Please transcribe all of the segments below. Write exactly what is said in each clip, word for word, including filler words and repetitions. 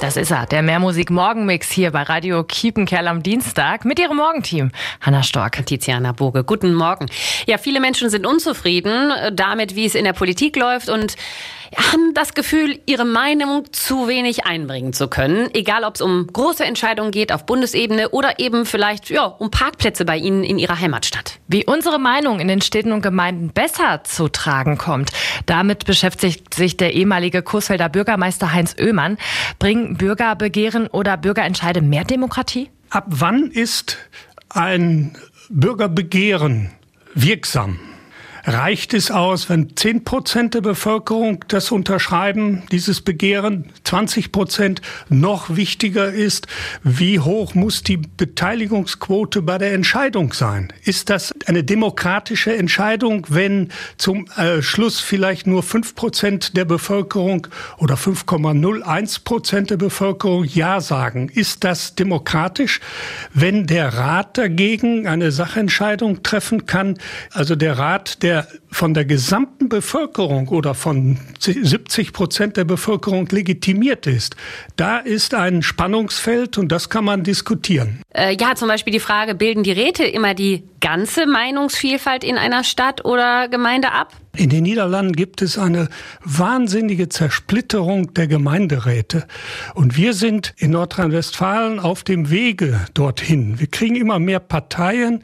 Das ist er, der Mehrmusik-Morgenmix hier bei Radio Kiepenkerl am Dienstag mit ihrem Morgenteam. Hanna Stork und Tiziana Boge. Guten Morgen. Ja, viele Menschen sind unzufrieden damit, wie es in der Politik läuft und haben das Gefühl, ihre Meinung zu wenig einbringen zu können. Egal, ob es um große Entscheidungen geht auf Bundesebene oder eben vielleicht ja, um Parkplätze bei Ihnen in Ihrer Heimatstadt. Wie unsere Meinung in den Städten und Gemeinden besser zu tragen kommt, damit beschäftigt sich der ehemalige Coesfelder Bürgermeister Heinz Oehmann. Bringen Bürgerbegehren oder Bürgerentscheide mehr Demokratie? Ab wann ist ein Bürgerbegehren wirksam? Reicht es aus, wenn zehn Prozent der Bevölkerung das unterschreiben, dieses Begehren, zwanzig Prozent? Noch wichtiger ist, wie hoch muss die Beteiligungsquote bei der Entscheidung sein? Ist das eine demokratische Entscheidung, wenn zum äh, Schluss vielleicht nur fünf Prozent der Bevölkerung oder fünf Komma null eins Prozent der Bevölkerung Ja sagen? Ist das demokratisch? Wenn der Rat dagegen eine Sachentscheidung treffen kann, also der Rat, der der von der gesamten Bevölkerung oder von siebzig Prozent der Bevölkerung legitimiert ist, da ist ein Spannungsfeld und das kann man diskutieren. Äh, ja, zum Beispiel die Frage, bilden die Räte immer die ganze Meinungsvielfalt in einer Stadt oder Gemeinde ab? In den Niederlanden gibt es eine wahnsinnige Zersplitterung der Gemeinderäte. Und wir sind in Nordrhein-Westfalen auf dem Wege dorthin. Wir kriegen immer mehr Parteien,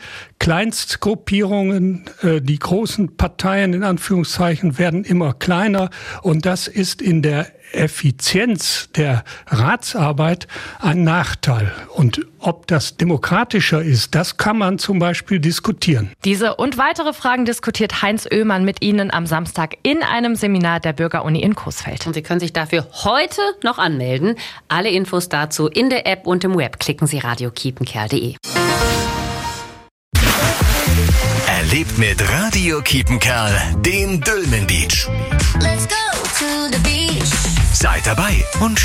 Kleinstgruppierungen, die großen Parteien in Anführungszeichen werden immer kleiner. Und das ist in der Effizienz der Ratsarbeit ein Nachteil. Und ob das demokratischer ist, das kann man zum Beispiel diskutieren. Diese und weitere Fragen diskutiert Heinz Oehmann mit Ihnen am Samstag in einem Seminar der Bürgeruni in Coesfeld. Und Sie können sich dafür heute noch anmelden. Alle Infos dazu in der App und im Web. Klicken Sie radio kiepenkerl punkt de. Erlebt mit Radio Kiepenkerl den Dülmen Beach. Let's go to the beach. Seid dabei und